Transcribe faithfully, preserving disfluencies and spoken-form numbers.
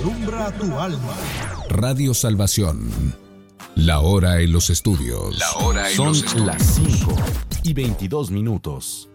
alumbra tu alma. Radio Salvación. La hora en los estudios. La hora en Son los estudios. las cinco y veintidós minutos.